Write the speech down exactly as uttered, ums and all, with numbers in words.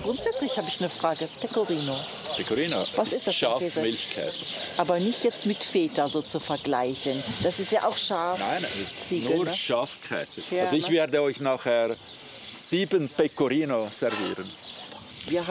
Grundsätzlich habe ich eine Frage. Pecorino. Pecorino Was ist, ist das für ein Käse? Schafmilchkäse. Aber nicht jetzt mit Feta so zu vergleichen. Das ist ja auch scharf. Nein, es ist Ziegel, nur ne? Schafkäse. Ja, also ich ne? werde euch nachher sieben Pecorino servieren. Wir